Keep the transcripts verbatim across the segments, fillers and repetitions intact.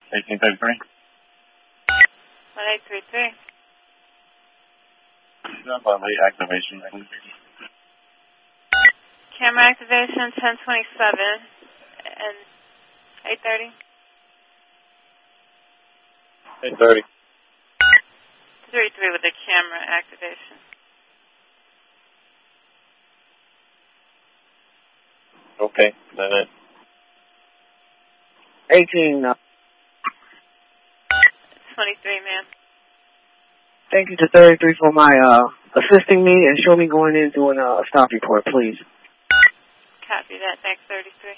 eighteen thirty-three. one eight three three. Job on late activation. Camera activation ten twenty-seven and eight thirty. eight thirty. three three with the camera activation. Okay, then it. eighteen. Uh, twenty-three, ma'am. thank you to thirty-three for my uh, assisting me and show me going in doing a stop report, please. Copy that. Thanks, thirty-three.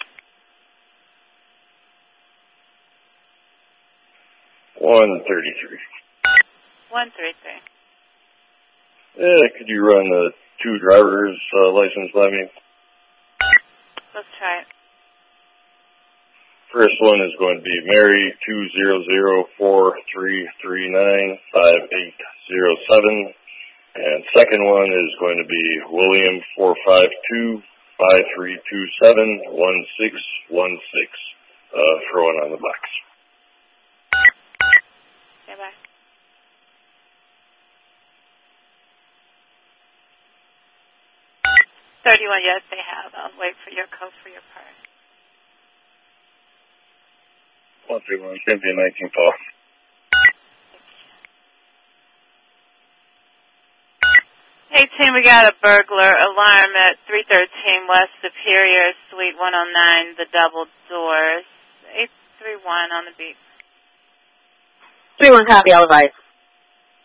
one thirty-three. one three three. Yeah, could you run the two drivers' uh, license by me? Let's try it. First one is going to be Mary two zero zero four three three nine five eight zero seven, and second one is going to be William four five two five three two seven one six one six. Uh, throwing on the box. Okay, bye. thirty-one, yes, they have. I'll wait for your code for your part. one three one, Cynthia nineteen Paul. eighteen, we got a burglar alarm at three thirteen West Superior, Suite one oh nine, the double doors. eight three one on the beat. three one, copy, all advice.